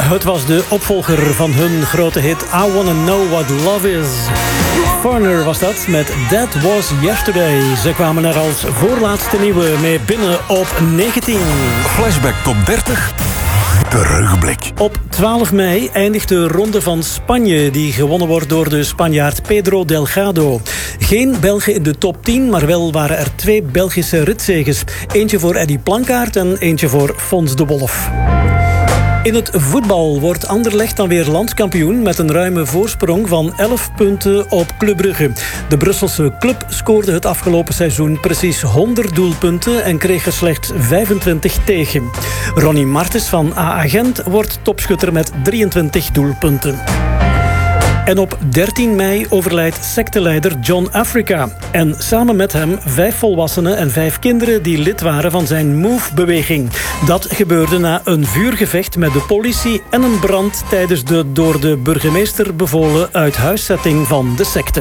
Het was de opvolger van hun grote hit I Wanna Know What Love Is. Foreigner was dat met That Was Yesterday. Ze kwamen er als voorlaatste nieuwe mee binnen op 19. Flashback Top 30. Terugblik. Op 12 mei eindigt de Ronde van Spanje, die gewonnen wordt door de Spanjaard Pedro Delgado. Geen Belgen in de top 10, maar wel waren er 2 Belgische ritzeges. Eentje voor Eddy Plankaart en eentje voor Fons de Wolf. In het voetbal wordt Anderlecht dan weer landskampioen met een ruime voorsprong van 11 punten op Club Brugge. De Brusselse club scoorde het afgelopen seizoen precies 100 doelpunten en kreeg er slechts 25 tegen. Ronnie Martens van AA Gent wordt topschutter met 23 doelpunten. En op 13 mei overlijdt secteleider John Africa. En samen met hem 5 volwassenen en 5 kinderen die lid waren van zijn MOVE-beweging. Dat gebeurde na een vuurgevecht met de politie en een brand tijdens de door de burgemeester bevolen uithuiszetting van de secte.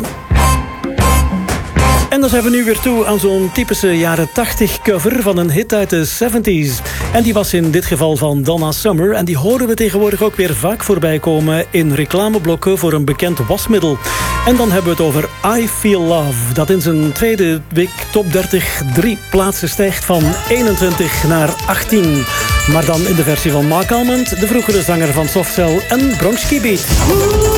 En dan zijn we nu weer toe aan zo'n typische jaren 80 cover van een hit uit de 70s. En die was in dit geval van Donna Summer. En die horen we tegenwoordig ook weer vaak voorbij komen in reclameblokken voor een bekend wasmiddel. En dan hebben we het over I Feel Love. Dat in zijn tweede week top 30 3 plaatsen stijgt van 21 naar 18. Maar dan in de versie van Mark Almond, de vroegere zanger van Soft Cell en Bronx Beat.